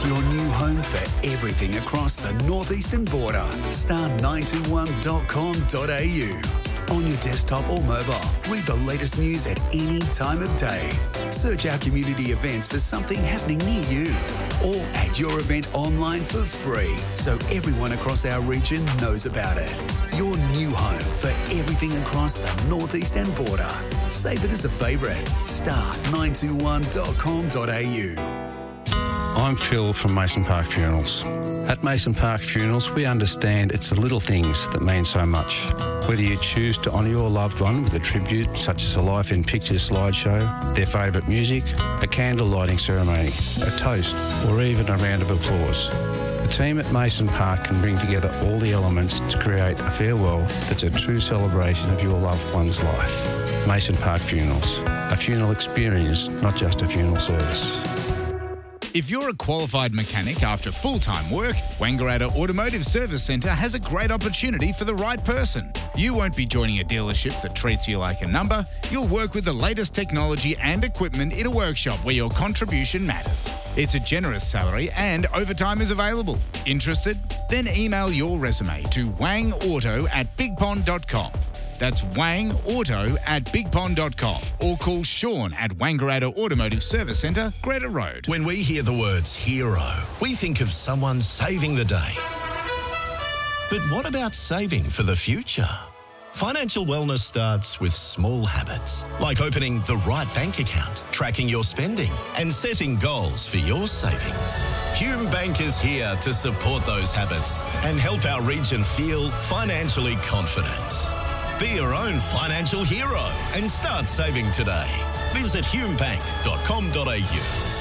your new home for everything across the northeastern border. Star921.com.au. On your desktop or mobile, read the latest news at any time of day. Search our community events for something happening near you. Or add your event online for free so everyone across our region knows about it. Your new home for everything across the northeastern border. Save it as a favourite. Star921.com.au. I'm Phil from Mason Park Funerals. At Mason Park Funerals, we understand it's the little things that mean so much. Whether you choose to honour your loved one with a tribute, such as a Life in Pictures slideshow, their favourite music, a candle lighting ceremony, a toast, or even a round of applause. The team at Mason Park can bring together all the elements to create a farewell that's a true celebration of your loved one's life. Mason Park Funerals. A funeral experience, not just a funeral service. If you're a qualified mechanic after full-time work, Wangaratta Automotive Service Centre has a great opportunity for the right person. You won't be joining a dealership that treats you like a number. You'll work with the latest technology and equipment in a workshop where your contribution matters. It's a generous salary and overtime is available. Interested? Then email your resume to wangauto@bigpond.com. That's wangauto@bigpond.com or call Sean at Wangaratta Automotive Service Centre, Greta Road. When we hear the words hero, we think of someone saving the day. But what about saving for the future? Financial wellness starts with small habits, like opening the right bank account, tracking your spending, and setting goals for your savings. Hume Bank is here to support those habits and help our region feel financially confident. Be your own financial hero and start saving today. Visit humebank.com.au.